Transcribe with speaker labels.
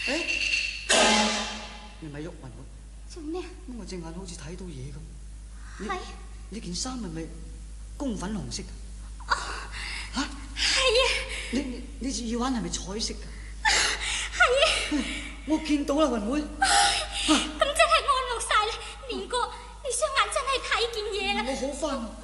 Speaker 1: 你咪喐埋我。
Speaker 2: 做咩？
Speaker 1: 我隻眼好似睇到嘢咁。
Speaker 2: 係
Speaker 1: 呢件衫係咪公粉紅色㗎？嚇？係
Speaker 2: 啊！
Speaker 1: 你隻耳環係咪彩色㗎？
Speaker 2: 係啊！
Speaker 1: 我見到啦，雲妹。
Speaker 2: 咁真係安樂晒啦，連哥，你雙眼真係睇見嘢啦。
Speaker 1: 我好返。